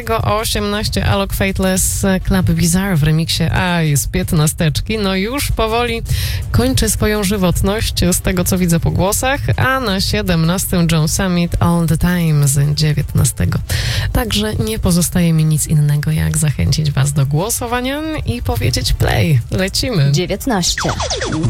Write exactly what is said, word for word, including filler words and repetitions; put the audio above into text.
O osiemnaście Alok Fateless, Club Bizarre w remiksie Ice, piętnasteczki. No już powoli kończy swoją żywotność, z tego co widzę po głosach, a na siedemnastym John Summit All the Time z dziewiętnastego. Także nie pozostaje mi nic innego, jak zachęcić was do głosowania i powiedzieć play. Lecimy. dziewiętnaście.